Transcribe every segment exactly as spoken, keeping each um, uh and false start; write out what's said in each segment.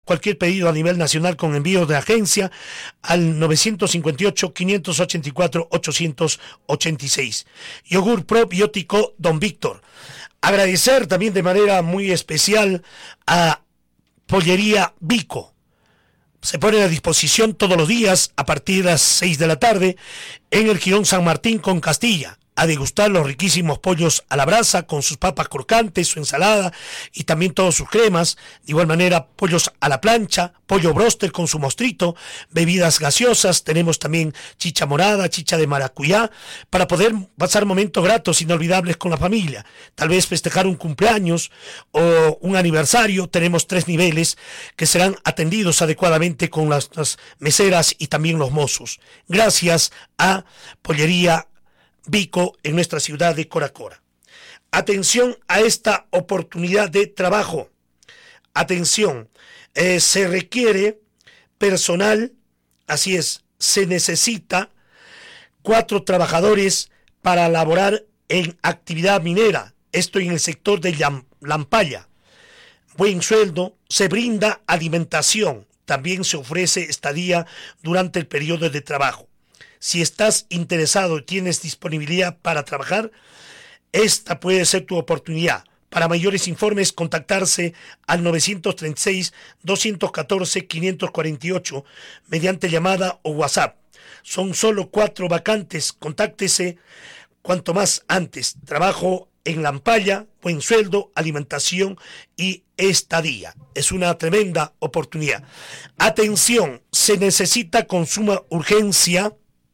cualquier pedido a nivel nacional con envío de agencia al nueve cinco ocho, cinco ocho cuatro, ocho ocho seis. Yogur probiótico Don Víctor. Agradecer también de manera muy especial a Pollería Vico. Se pone a disposición todos los días a partir de las seis de la tarde en el Jirón San Martín con Castilla, a degustar los riquísimos pollos a la brasa con sus papas crocantes, su ensalada y también todas sus cremas. De igual manera, pollos a la plancha, pollo bróster con su mostrito, bebidas gaseosas, tenemos también chicha morada, chicha de maracuyá, para poder pasar momentos gratos, inolvidables con la familia. Tal vez festejar un cumpleaños o un aniversario. Tenemos tres niveles que serán atendidos adecuadamente con las, las meseras y también los mozos. Gracias a Pollería Vico en nuestra ciudad de Coracora. Atención a esta oportunidad de trabajo. Atención, eh, se requiere personal, así es, se necesita cuatro trabajadores para laborar en actividad minera, esto en el sector de Lampaya. Buen sueldo, se brinda alimentación, también se ofrece estadía durante el periodo de trabajo. Si estás interesado y tienes disponibilidad para trabajar, esta puede ser tu oportunidad. Para mayores informes, contactarse al nueve tres seis, dos uno cuatro, cinco cuatro ocho mediante llamada o WhatsApp. Son solo cuatro vacantes, contáctese cuanto más antes. Trabajo en Lampaya, buen sueldo, alimentación y estadía. Es una tremenda oportunidad. Atención, se necesita con suma urgencia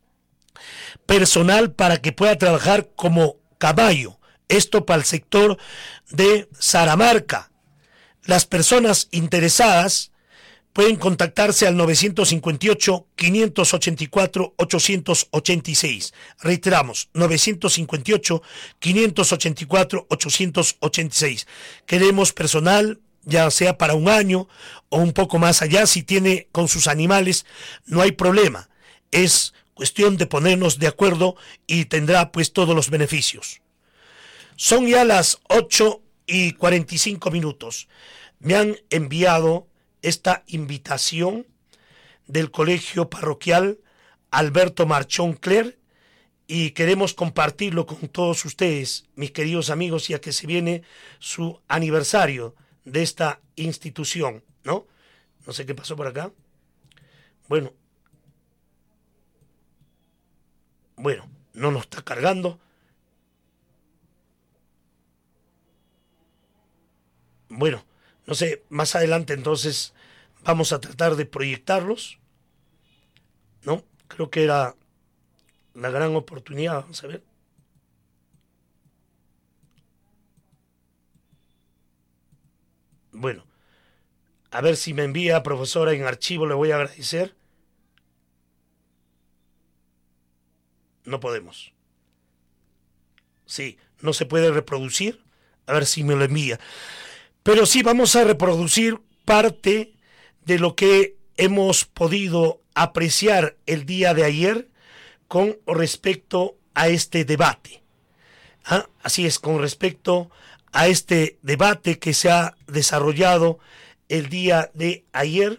personal para que pueda trabajar como caballo, esto para el sector de Saramarca. Las personas interesadas pueden contactarse al nueve cinco ocho, cinco ocho cuatro, ocho ocho seis. Reiteramos, nueve cinco ocho, cinco ocho cuatro, ocho ocho seis. Queremos personal, ya sea para un año o un poco más allá. Si tiene con sus animales, no hay problema. Es cuestión de ponernos de acuerdo y tendrá pues todos los beneficios. Son ya las ocho y cuarenta y cinco minutos. Me han enviado esta invitación del Colegio Parroquial Alberto Marchón Cler y queremos compartirlo con todos ustedes, mis queridos amigos, ya que se viene su aniversario de esta institución, ¿no? No sé qué pasó por acá. Bueno, Bueno, no nos está cargando. Bueno, no sé, más adelante entonces vamos a tratar de proyectarlos. ¿No? Creo que era la gran oportunidad. Vamos a ver. Bueno, a ver si me envía, profesora, en archivo, le voy a agradecer. No podemos. Sí, no se puede reproducir. A ver si me lo envía. Pero sí vamos a reproducir parte de lo que hemos podido apreciar el día de ayer con respecto a este debate. ¿Ah? Así es, con respecto a este debate que se ha desarrollado el día de ayer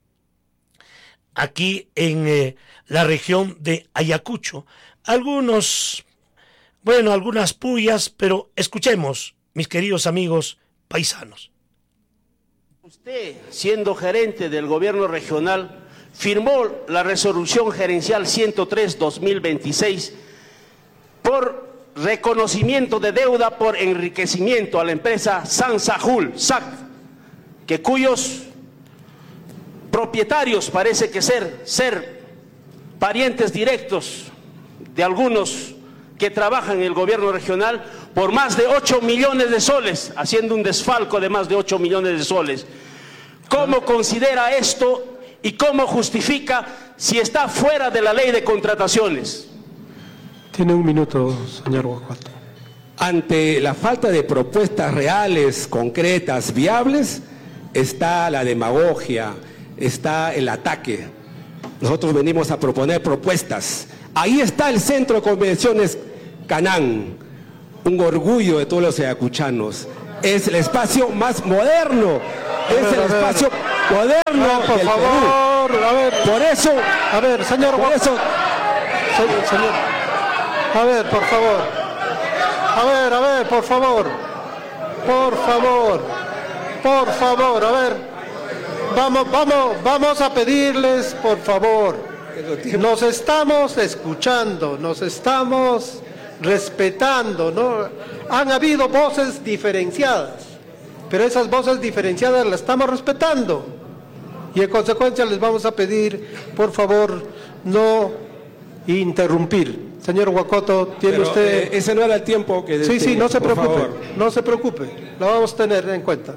aquí en eh, la región de Ayacucho. Algunos, bueno, algunas pullas, pero escuchemos, mis queridos amigos paisanos. Usted, siendo gerente del gobierno regional, firmó la resolución gerencial ciento tres barra dos mil veintiséis por reconocimiento de deuda por enriquecimiento a la empresa Sansahul, S A C, que cuyos propietarios parece que ser, ser parientes directos de algunos que trabajan en el gobierno regional por más de ocho millones de soles, haciendo un desfalco de más de ocho millones de soles. ¿Cómo considera esto y cómo justifica si está fuera de la ley de contrataciones? Tiene un minuto, señor Guajuato. Ante la falta de propuestas reales, concretas, viables, está la demagogia, está el ataque. Nosotros venimos a proponer propuestas. Ahí está el Centro de Convenciones Canán, un orgullo de todos los ayacuchanos. Es el espacio más moderno, es el espacio moderno a ver, por del favor, Perú. A ver, por eso, a ver, señor, por eso, señor, señor, a ver, por favor, a ver, a ver, por favor, por favor, por favor, a ver, vamos, vamos, vamos a pedirles, por favor, nos estamos escuchando, nos estamos respetando, ¿no? Han habido voces diferenciadas, pero esas voces diferenciadas las estamos respetando y en consecuencia les vamos a pedir, por favor, no interrumpir. Señor Huacoto, tiene pero, usted... eh, ese no era el tiempo que... Sí, sí, no se preocupe, favor. no se preocupe, lo vamos a tener en cuenta.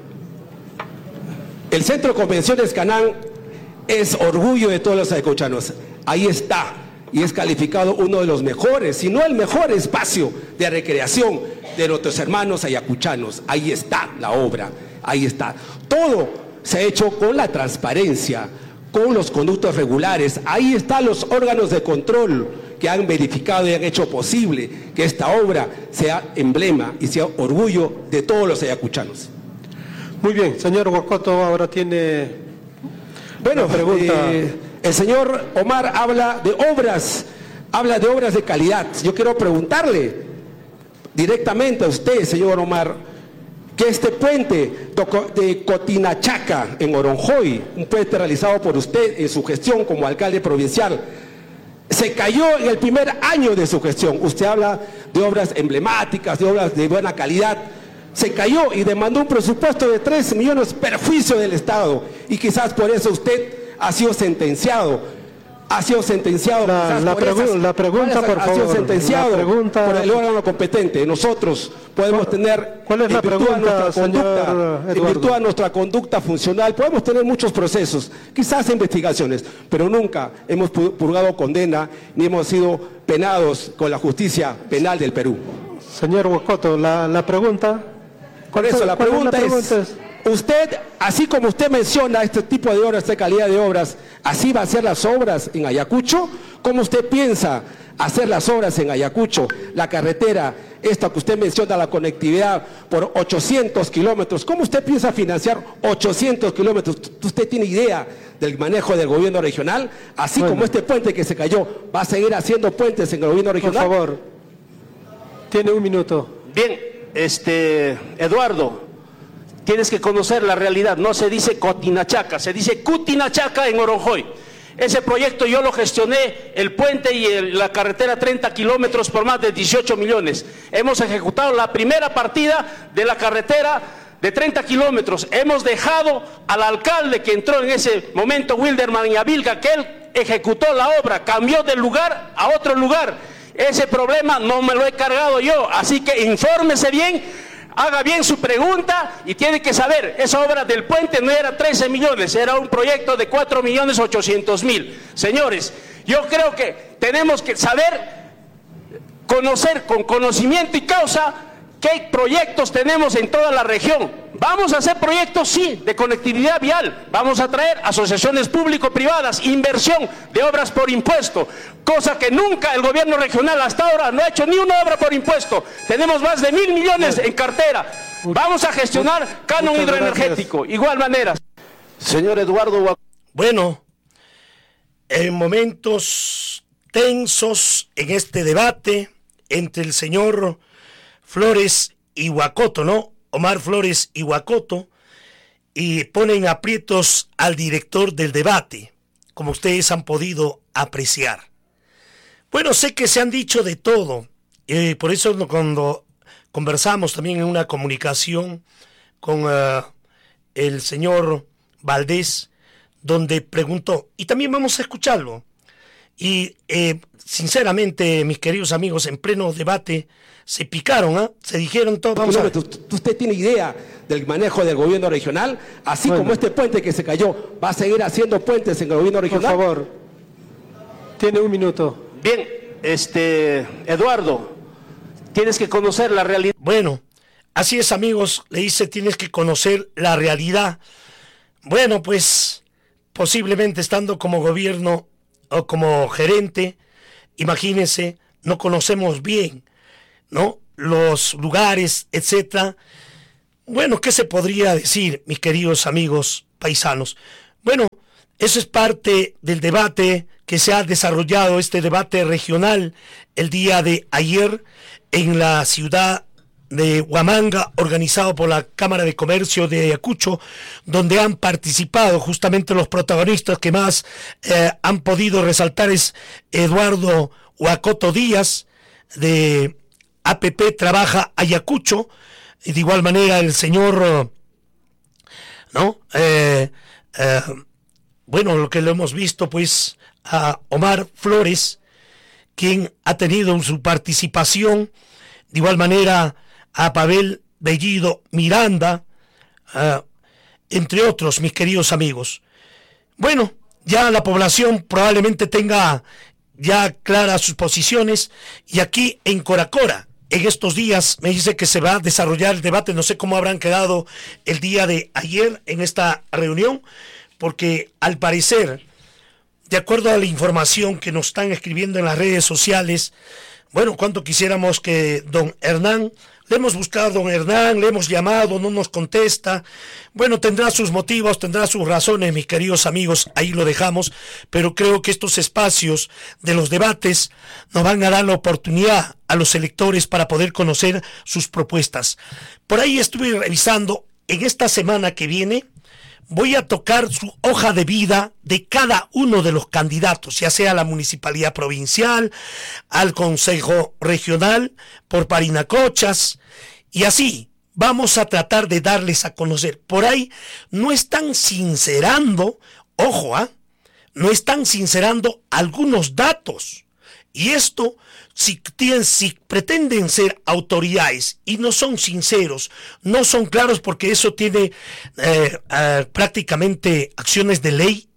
El Centro de Convenciones Canán es orgullo de todos los ayacuchanos. Ahí está, y es calificado uno de los mejores, si no el mejor espacio de recreación de nuestros hermanos ayacuchanos. Ahí está la obra, ahí está. Todo se ha hecho con la transparencia, con los conductos regulares. Ahí están los órganos de control que han verificado y han hecho posible que esta obra sea emblema y sea orgullo de todos los ayacuchanos. Muy bien, señor Huacoto, ahora tiene... Bueno, pregunta. Eh, el señor Omar habla de obras, habla de obras de calidad. Yo quiero preguntarle directamente a usted, señor Omar, que este puente de Cotinachaca en Oronjoy, un puente realizado por usted en su gestión como alcalde provincial, se cayó en el primer año de su gestión. Usted habla de obras emblemáticas, de obras de buena calidad. Se cayó y demandó un presupuesto de tres millones, perjuicio del Estado, y quizás por eso usted ha sido sentenciado. Ha sido sentenciado la, la, por pregu esas, la pregunta, por ha favor. sido sentenciado la pregunta, por el órgano competente. Nosotros podemos ¿cuál, tener, ¿cuál es la pregunta, señor en virtud de nuestra conducta funcional, podemos tener muchos procesos, quizás investigaciones, pero nunca hemos purgado condena ni hemos sido penados con la justicia penal del Perú. Señor Huacoto, la, la pregunta... Por eso la pregunta, es, la pregunta es, usted, así como usted menciona este tipo de obras, esta calidad de obras, ¿así va a hacer las obras en Ayacucho? ¿Cómo usted piensa hacer las obras en Ayacucho? La carretera, esta que usted menciona, la conectividad por ochocientos kilómetros, ¿cómo usted piensa financiar ochocientos kilómetros? ¿Usted tiene idea del manejo del gobierno regional? Así bueno. como este puente que se cayó, ¿va a seguir haciendo puentes en el gobierno regional? Por favor, tiene un minuto. Bien. Este, Eduardo, tienes que conocer la realidad, no se dice Cotinachaca, se dice Cutinachaca en Oronjoy. Ese proyecto yo lo gestioné, el puente y el, la carretera treinta kilómetros por más de dieciocho millones. Hemos ejecutado la primera partida de la carretera de treinta kilómetros. Hemos dejado al alcalde que entró en ese momento, Wilderman Yavilca, que él ejecutó la obra, cambió de lugar a otro lugar. Ese problema no me lo he cargado yo, así que infórmese bien, haga bien su pregunta y tiene que saber, esa obra del puente no era trece millones, era un proyecto de cuatro millones ochocientos mil. Señores, yo creo que tenemos que saber, conocer con conocimiento y causa qué proyectos tenemos en toda la región. Vamos a hacer proyectos, sí, de conectividad vial, vamos a traer asociaciones público-privadas, inversión de obras por impuesto, cosa que nunca el gobierno regional hasta ahora no ha hecho ni una obra por impuesto. Tenemos más de mil millones en cartera. Vamos a gestionar canon hidroenergético, igual manera. Señor Eduardo. Bueno, en momentos tensos en este debate entre el señor Flores y Huacoto, ¿no? Omar Flores y Huacoto, y ponen aprietos al director del debate, como ustedes han podido apreciar. Bueno, sé que se han dicho de todo, y por eso cuando conversamos también en una comunicación con uh, el señor Valdés, donde preguntó, y también vamos a escucharlo, y eh, sinceramente, mis queridos amigos, en pleno debate se picaron, ¿eh? Se dijeron todo. Vamos a ver. ¿Usted tiene idea del manejo del gobierno regional? Así bueno. como este puente que se cayó, ¿va a seguir haciendo puentes en el gobierno regional? Por favor, tiene un minuto. Bien, este, Eduardo, tienes que conocer la realidad. Bueno, así es, amigos, le dice, tienes que conocer la realidad. Bueno, pues, posiblemente estando como gobierno o como gerente, imagínense, no conocemos bien, ¿no? Los lugares, etcétera. Bueno, ¿qué se podría decir, mis queridos amigos? paisanos. Bueno, eso es parte del debate que se ha desarrollado, este debate regional, el día de ayer en la ciudad de Huamanga, organizado por la Cámara de Comercio de Ayacucho, donde han participado justamente los protagonistas que más eh, han podido resaltar es Eduardo Huacoto Díaz, de A P P Trabaja Ayacucho, y de igual manera el señor, ¿no? Eh, eh, bueno, lo que lo hemos visto, pues, a Omar Flores, quien ha tenido su participación, de igual manera a Pavel Bellido Miranda, uh, entre otros, mis queridos amigos. Bueno, ya la población probablemente tenga ya claras sus posiciones, y aquí en Coracora, en estos días, me dice que se va a desarrollar el debate. No sé cómo habrán quedado el día de ayer en esta reunión, porque al parecer, de acuerdo a la información que nos están escribiendo en las redes sociales, bueno, cuánto quisiéramos que don Hernán, le hemos buscado a don Hernán, le hemos llamado, no nos contesta. Bueno, tendrá sus motivos, tendrá sus razones, mis queridos amigos, ahí lo dejamos, pero creo que estos espacios de los debates nos van a dar la oportunidad a los electores para poder conocer sus propuestas. Por ahí estuve revisando, en esta semana que viene, voy a tocar su hoja de vida de cada uno de los candidatos, ya sea a la municipalidad provincial, al consejo regional, por Parinacochas, y así vamos a tratar de darles a conocer. Por ahí no están sincerando, ojo, ¿ah? ¿eh? no están sincerando algunos datos. Y esto, si, tienen, si pretenden ser autoridades y no son sinceros, no son claros, porque eso tiene eh, eh, prácticamente acciones de ley,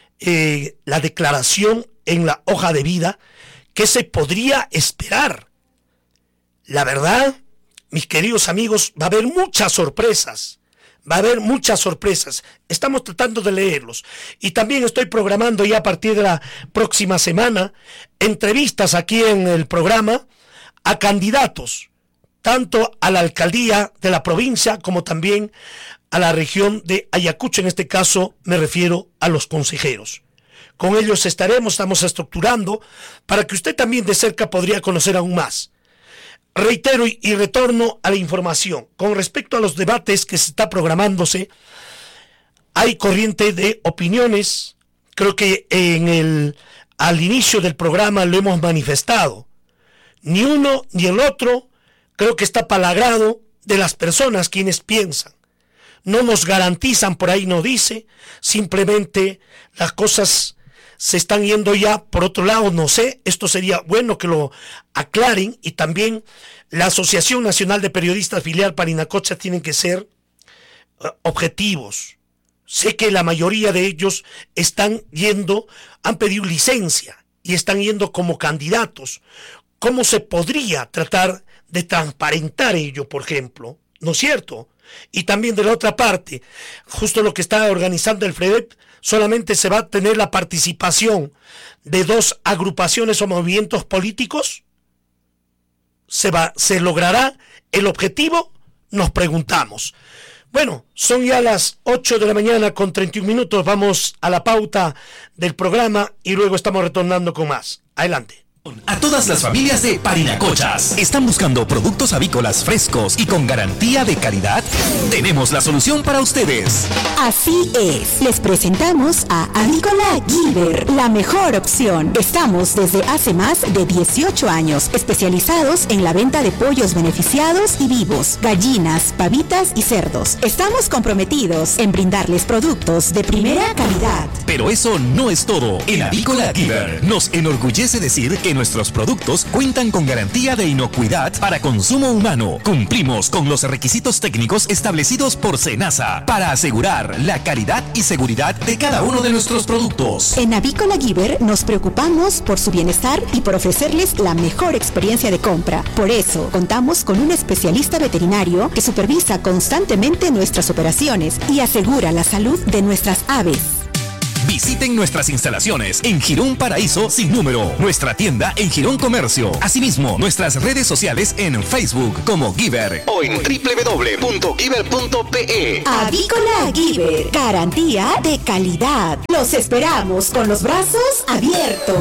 eh, la declaración en la hoja de vida, ¿qué se podría esperar? La verdad, mis queridos amigos, va a haber muchas sorpresas. Va a haber muchas sorpresas. Estamos tratando de leerlos. Y también estoy programando ya a partir de la próxima semana entrevistas aquí en el programa a candidatos, tanto a la alcaldía de la provincia como también a la región de Ayacucho. En este caso me refiero a los consejeros. Con ellos estaremos, estamos estructurando para que usted también de cerca podría conocer aún más. Reitero y, y retorno a la información. Con respecto a los debates que se está programándose, hay corriente de opiniones. Creo que en el, al inicio del programa lo hemos manifestado. Ni uno ni el otro creo que está palagrado de las personas quienes piensan. No nos garantizan, por ahí no dice, simplemente las cosas se están yendo ya por otro lado, no sé, esto sería bueno que lo aclaren, y también la Asociación Nacional de Periodistas filial Parinacochas tienen que ser uh, objetivos. Sé que la mayoría de ellos están yendo, han pedido licencia y están yendo como candidatos. ¿Cómo se podría tratar de transparentar ello, por ejemplo? ¿No es cierto? Y también de la otra parte, justo lo que está organizando el FREDEP, solamente se va a tener la participación de dos agrupaciones o movimientos políticos. ¿Se va, se logrará el objetivo? Nos preguntamos. Bueno, son ya las ocho de la mañana con treinta y un minutos. Vamos a la pauta del programa y luego estamos retornando con más. Adelante. A todas las familias de Parinacochas, ¿están buscando productos avícolas frescos y con garantía de calidad? Tenemos la solución para ustedes. Así es, les presentamos a Avícola Gilbert, la mejor opción. Estamos desde hace más de dieciocho años, especializados en la venta de pollos beneficiados y vivos, gallinas, pavitas y cerdos. Estamos comprometidos en brindarles productos de primera calidad. Pero eso no es todo. En Avícola Gilbert nos enorgullece decir que nuestros productos cuentan con garantía de inocuidad para consumo humano. Cumplimos con los requisitos técnicos establecidos por SENASA para asegurar la calidad y seguridad de cada uno de nuestros productos. En Avícola Gilbert nos preocupamos por su bienestar y por ofrecerles la mejor experiencia de compra. Por eso, contamos con un especialista veterinario que supervisa constantemente nuestras operaciones y asegura la salud de nuestras aves. Visiten nuestras instalaciones en Girón Paraíso sin número, nuestra tienda en Girón Comercio. Asimismo, nuestras redes sociales en Facebook como Giver o en doble u doble u doble u punto giver punto pe. Avícola Giver, garantía de calidad. Los esperamos con los brazos abiertos.